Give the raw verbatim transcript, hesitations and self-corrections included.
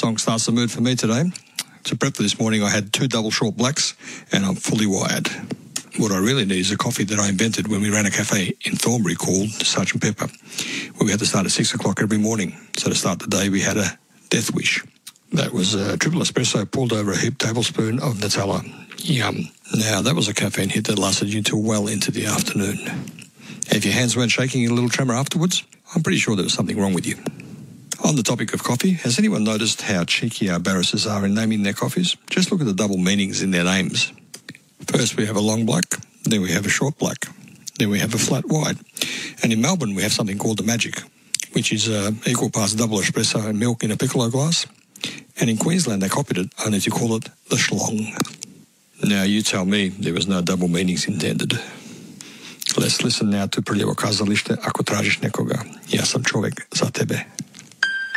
song starts the mood for me today. To prep for this morning, I had two double short blacks, and I'm fully wired. What I really need is a coffee that I invented when we ran a cafe in Thornbury called Sergeant Pepper, where we had to start at six o'clock every morning. So to start the day, we had a death wish. That was a triple espresso poured over a heaped tablespoon of Nutella. Yum. Now, that was a caffeine hit that lasted you until well into the afternoon. If your hands weren't shaking in a little tremor afterwards, I'm pretty sure there was something wrong with you. On the topic of coffee, has anyone noticed how cheeky our barristers are in naming their coffees? Just look at the double meanings in their names. First we have a long black, then we have a short black, then we have a flat white. And in Melbourne we have something called the Magic, which is uh, equal parts double espresso and milk in a piccolo glass. And in Queensland they copied it, only to call it the Schlong. Now you tell me there was no double meanings intended. Let's listen now to Prljevo kazalište Ako tražiš nekoga. Ja sam čovjek za tebe.